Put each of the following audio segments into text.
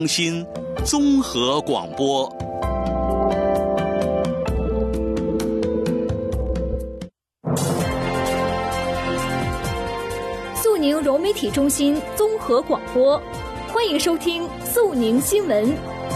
中心综合广播。 肃宁融媒体中心综合广播，欢迎收听肃宁新闻。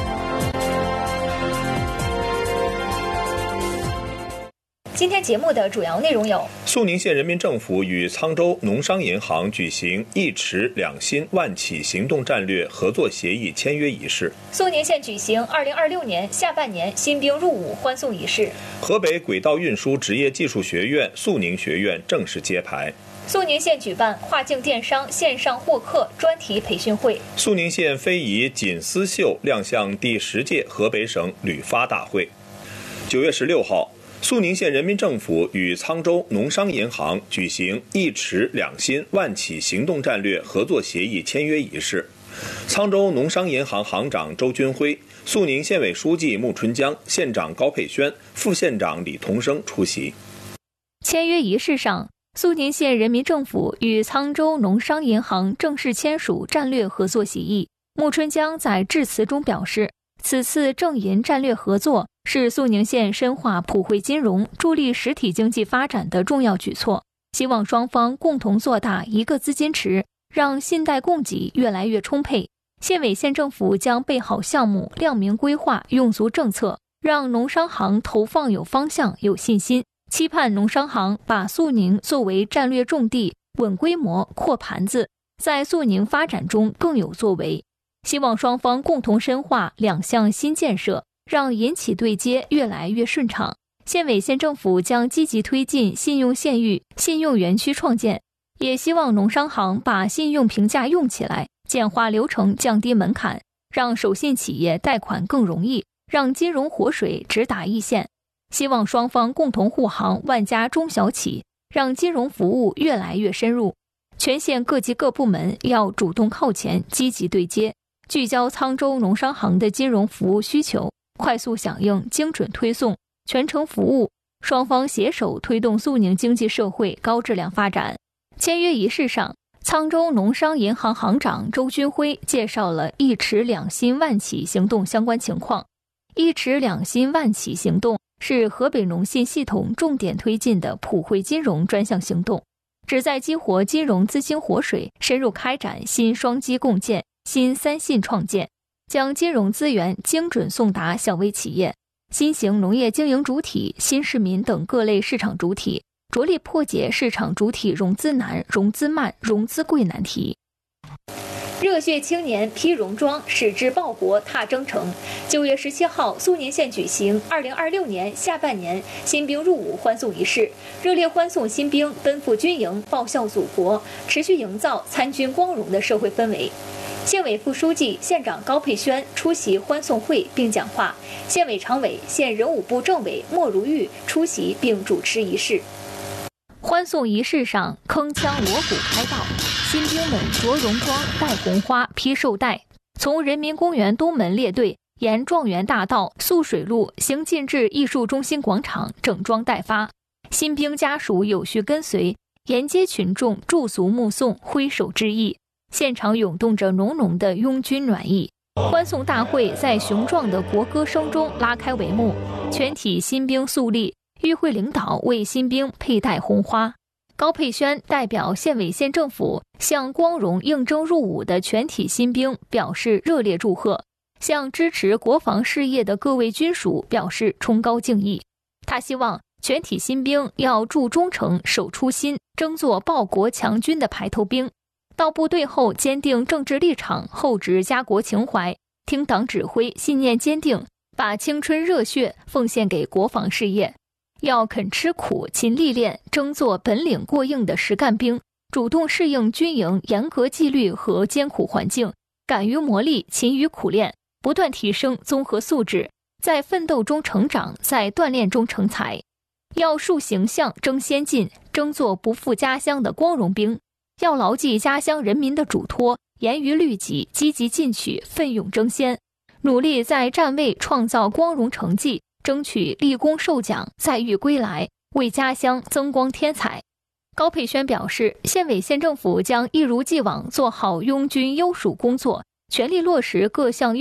今天节目的主要内容有： 肃宁县人民政府与沧州农商银行举行一池两新万企行动战略合作协议签约仪式； 肃宁县举行2026年下半年新兵入伍欢送仪式； 河北轨道运输职业技术学院肃宁学院正式揭牌； 肃宁县举办跨境电商线上获客专题培训会； 肃宁县非遗锦丝绣亮相第10届河北省旅发大会。9月16号。肃宁县人民政府与沧州农商银行举行一池两新万企行动战略合作协议签约仪式，沧州农商银行行长周军辉、肃宁县委书记穆春江、县长高佩轩、副县长李同生出席。 签约仪式上，肃宁县人民政府与沧州农商银行正式签署战略合作协议。穆春江在致辞中表示，此次正银战略合作是肃宁县深化普惠金融、助力实体经济发展的重要举措，希望双方共同做大一个资金池，让信贷供给越来越充沛。县委县政府将备好项目，亮明规划，用足政策，让农商行投放有方向、有信心，期盼农商行把肃宁作为战略重地，稳规模、扩盘子，在肃宁发展中更有作为。希望双方共同深化两项新建设，让银企对接越来越顺畅。县委县政府将积极推进信用县域、信用园区创建，也希望农商行把信用评价用起来，简化流程，降低门槛，让守信企业贷款更容易，让金融活水直达一线。希望双方共同护航万家中小企，让金融服务越来越深入。全县各级各部门要主动靠前，积极对接，聚焦沧州农商行的金融服务需求，快速响应，精准推送，全程服务，双方携手推动肃宁经济社会高质量发展。签约仪式上，沧州农商银行行长周军辉介绍了一池两新万企行动相关情况。一池两新万企行动是河北农信系统重点推进的普惠金融专项行动，旨在激活金融资金活水，深入开展新双基共建、新三信创建，将金融资源精准送达小微企业、新型农业经营主体、新市民等各类市场主体，着力破解市场主体融资难、融资慢、融资贵难题。 热血青年披戎装，矢志报国踏征程。9月17号，肃宁县举行2026年下半年新兵入伍欢送仪式，热烈欢送新兵奔赴军营，报效祖国，持续营造参军光荣的社会氛围。县委副书记、县长高佩轩出席欢送会并讲话，县委常委、县人武部政委莫如玉出席并主持仪式。 欢送仪式上，铿锵锣鼓开道，新兵们着戎装、戴红花、披绶带，从人民公园东门列队，沿状元大道、素水路行进至艺术中心广场，整装待发。新兵家属有序跟随，沿街群众驻足目送，挥手致意。现场涌动着浓浓的拥军暖意。欢送大会在雄壮的国歌声中拉开帷幕，全体新兵肃立，与会领导为新兵佩戴红花。高佩轩代表县委县政府向光荣应征入伍的全体新兵表示热烈祝贺，向支持国防事业的各位军属表示崇高敬意。他希望全体新兵要铸忠诚、守初心，争做报国强军的排头兵。到部队后坚定政治立场，厚植家国情怀，听党指挥，信念坚定，把青春热血奉献给国防事业。要肯吃苦、勤历练，争做本领过硬的实干兵，主动适应军营严格纪律和艰苦环境，敢于磨砺，勤于苦练，不断提升综合素质，在奋斗中成长，在锻炼中成才。要树形象，争先进，争做不负家乡的光荣兵。要牢记家乡人民的嘱托，严于律己，积极进取，奋勇争先，努力在站位创造光荣成绩，争取立功受奖，载誉归来，为家乡增光添彩。高佩轩表示，县委县政府将一如既往做好拥军优属工作，全力落实各项